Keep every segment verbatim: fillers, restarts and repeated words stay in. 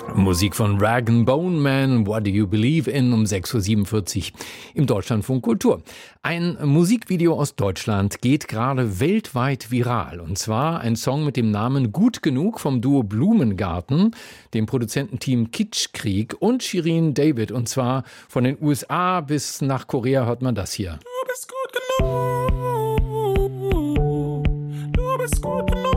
Musik von Rag and Bone Man, What Do You Believe In, um sechs Uhr siebenundvierzig im Deutschlandfunk Kultur. Ein Musikvideo aus Deutschland geht gerade weltweit viral. Und zwar ein Song mit dem Namen Gut Genug vom Duo Blumengarten, dem Produzententeam Kitschkrieg und Shirin David. Und zwar von den U S A bis nach Korea hört man das hier. Du bist gut genug. Du bist gut genug.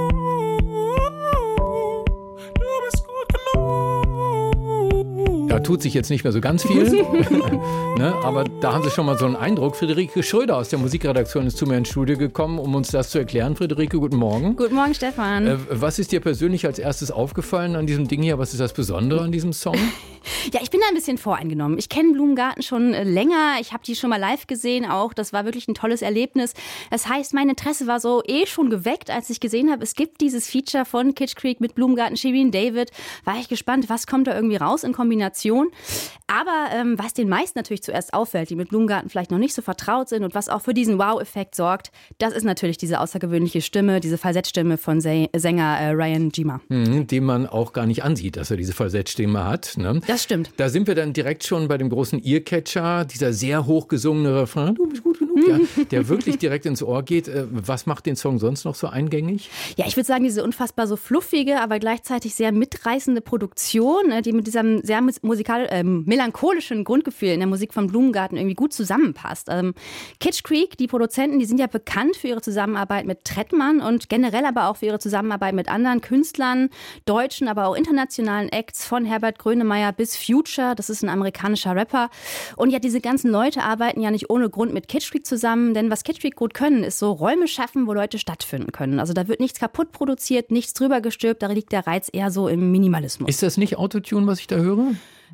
Da tut sich jetzt nicht mehr so ganz viel, ne? Aber da haben Sie schon mal so einen Eindruck. Friederike Schröder aus der Musikredaktion ist zu mir ins Studio gekommen, um uns das zu erklären. Friederike, guten Morgen. Guten Morgen, Stefan. Äh, was ist dir persönlich als erstes aufgefallen an diesem Ding hier? Was ist das Besondere an diesem Song? Ja, ich bin da ein bisschen voreingenommen. Ich kenne Blumengarten schon länger. Ich habe die schon mal live gesehen auch. Das war wirklich ein tolles Erlebnis. Das heißt, mein Interesse war so eh schon geweckt, als ich gesehen habe, es gibt dieses Feature von Kitschkrieg mit Blumengarten, Shirin David. War ich gespannt, was kommt da irgendwie raus in Kombination. Aber ähm, was den meisten natürlich zuerst auffällt, die mit Blumengarten vielleicht noch nicht so vertraut sind und was auch für diesen Wow-Effekt sorgt, das ist natürlich diese außergewöhnliche Stimme, diese Falsettstimme von Sänger äh, Ryan Jima. Mhm, den man auch gar nicht ansieht, dass er diese Falsettstimme hat. Ne? Das stimmt. Da sind wir dann direkt schon bei dem großen Earcatcher, dieser sehr hochgesungene Refrain, du bist gut genug, ja, der wirklich direkt ins Ohr geht. Was macht den Song sonst noch so eingängig? Ja, ich würde sagen, diese unfassbar so fluffige, aber gleichzeitig sehr mitreißende Produktion, die mit diesem sehr musikal, äh, melancholischen Grundgefühl in der Musik von Blumengarten irgendwie gut zusammenpasst. Ähm, Kitschkrieg, die Produzenten, die sind ja bekannt für ihre Zusammenarbeit mit Trettmann und generell aber auch für ihre Zusammenarbeit mit anderen Künstlern, deutschen, aber auch internationalen Acts, von Herbert Grönemeyer bis Future, das ist ein amerikanischer Rapper. Und ja, diese ganzen Leute arbeiten ja nicht ohne Grund mit Kitschkrieg zusammen, denn was Kitschkrieg gut können, ist so Räume schaffen, wo Leute stattfinden können. Also da wird nichts kaputt produziert, nichts drüber gestülpt, da liegt der Reiz eher so im Minimalismus. Ist das nicht Autotune, was ich da höre?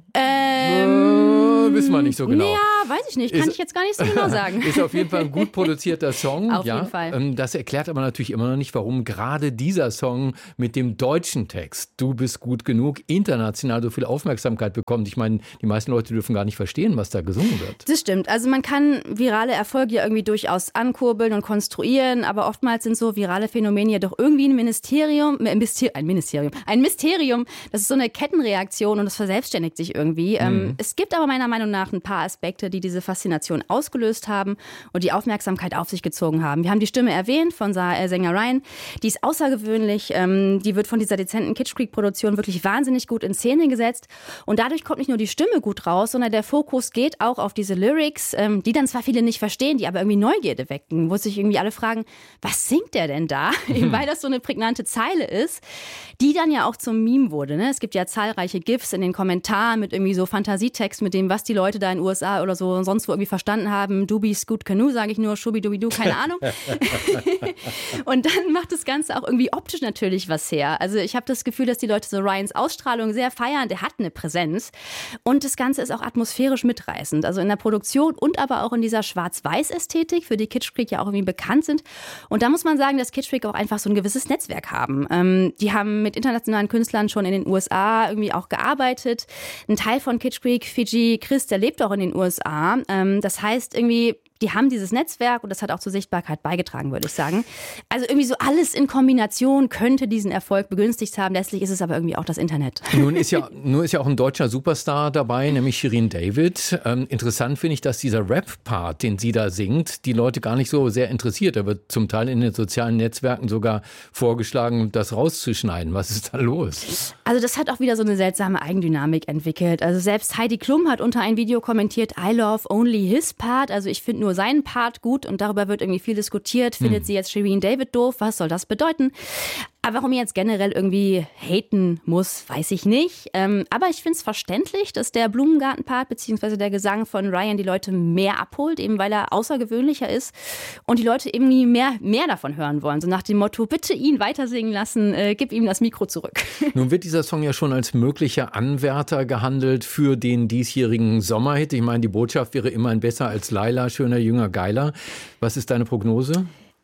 Ähm, äh, wissen wir nicht so genau. Ja, weiß ich nicht. Kann ist, ich jetzt gar nicht so genau sagen. Ist auf jeden Fall ein gut produzierter Song. Auf ja. jeden Fall. Das erklärt aber natürlich immer noch nicht, warum gerade dieser Song mit dem deutschen Text Du bist gut genug international so viel Aufmerksamkeit bekommt. Ich meine, die meisten Leute dürfen gar nicht verstehen, was da gesungen wird. Das stimmt. Also man kann virale Erfolge ja irgendwie durchaus ankurbeln und konstruieren, aber oftmals sind so virale Phänomene ja doch irgendwie ein Ministerium, ein Ministerium, ein Mysterium. Das ist so eine Kettenreaktion und das verselbstständigt sich irgendwie. Mhm. Es gibt aber meiner Meinung nach ein paar Aspekte, die diese Faszination ausgelöst haben und die Aufmerksamkeit auf sich gezogen haben. Wir haben die Stimme erwähnt von Sänger Ryan. Die ist außergewöhnlich. Die wird von dieser dezenten Kitschkrieg-Produktion wirklich wahnsinnig gut in Szene gesetzt. Und dadurch kommt nicht nur die Stimme gut raus, sondern der Fokus geht auch auf diese Lyrics, die dann zwar viele nicht verstehen, die aber irgendwie Neugierde wecken, wo sich irgendwie alle fragen, was singt der denn da? Mhm. Weil das so eine prägnante Zeile ist, die dann ja auch zum Meme wurde. Ne? Es gibt ja zahlreiche GIFs in den Kommentaren mit irgendwie so Fantasietext, mit dem, was die Leute da in den U S A oder so sonst wo irgendwie verstanden haben. Dubi, Scoot, Canoe, sage ich nur, Schubidubidu, keine Ahnung. Und dann macht das Ganze auch irgendwie optisch natürlich was her. Also ich habe das Gefühl, dass die Leute so Ryans Ausstrahlung sehr feiern. Der hat eine Präsenz. Und das Ganze ist auch atmosphärisch mitreißend. Also in der Produktion und aber auch in dieser Schwarz-Weiß-Ästhetik, für die Kitschkrieg ja auch irgendwie bekannt sind. Und da muss man sagen, dass Kitschkrieg auch einfach so ein gewisses Netzwerk haben. Ähm, die haben mit internationalen Künstlern schon in den U S A irgendwie auch gearbeitet. Ein Teil von Kitschkrieg, Fiji, Chris, der lebt auch in den U S A. Ähm, das heißt irgendwie, die haben dieses Netzwerk und das hat auch zur Sichtbarkeit beigetragen, würde ich sagen. Also irgendwie so alles in Kombination könnte diesen Erfolg begünstigt haben. Letztlich ist es aber irgendwie auch das Internet. Nun ist ja, nun ist ja auch ein deutscher Superstar dabei, nämlich Shirin David. Ähm, interessant finde ich, dass dieser Rap-Part, den sie da singt, die Leute gar nicht so sehr interessiert. Da wird zum Teil in den sozialen Netzwerken sogar vorgeschlagen, das rauszuschneiden. Was ist da los? Also das hat auch wieder so eine seltsame Eigendynamik entwickelt. Also selbst Heidi Klum hat unter ein Video kommentiert, I love only his part. Also ich finde nur seinen Part gut und darüber wird irgendwie viel diskutiert. Findet hm. sie jetzt Shirin David doof? Was soll das bedeuten? Aber warum jetzt generell irgendwie haten muss, weiß ich nicht. Ähm, aber ich finde es verständlich, dass der Blumengarten-Part bzw. der Gesang von Ryan die Leute mehr abholt, eben weil er außergewöhnlicher ist und die Leute irgendwie mehr, mehr davon hören wollen. So nach dem Motto, bitte ihn weiter singen lassen, äh, gib ihm das Mikro zurück. Nun wird dieser Song ja schon als möglicher Anwärter gehandelt für den diesjährigen Sommerhit. Ich meine, die Botschaft wäre immerhin besser als Laila, schöner, jünger, geiler. Was ist deine Prognose?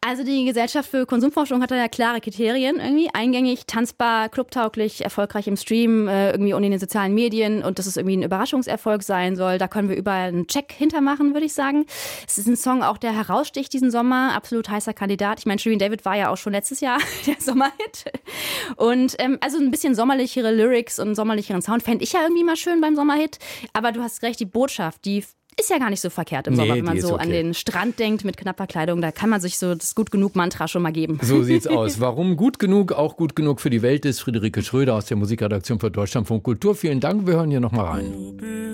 Also die Gesellschaft für Konsumforschung hat da ja klare Kriterien irgendwie. Eingängig, tanzbar, clubtauglich, erfolgreich im Stream, äh, irgendwie und in den sozialen Medien und dass es irgendwie ein Überraschungserfolg sein soll. Da können wir überall einen Check hintermachen, würde ich sagen. Es ist ein Song auch, der heraussticht diesen Sommer. Absolut heißer Kandidat. Ich meine, Shirin David war ja auch schon letztes Jahr der Sommerhit. Und ähm, also ein bisschen sommerlichere Lyrics und einen sommerlicheren Sound fände ich ja irgendwie mal schön beim Sommerhit. Aber du hast recht, die Botschaft, die ist ja gar nicht so verkehrt im Nee, Sommer, wenn man die ist so okay. an den Strand denkt mit knapper Kleidung. Da kann man sich so das gut genug Mantra schon mal geben. So sieht's aus. Warum gut genug, auch gut genug für die Welt ist, Friederike Schröder aus der Musikredaktion für Deutschlandfunk Kultur. Vielen Dank, wir hören hier nochmal rein.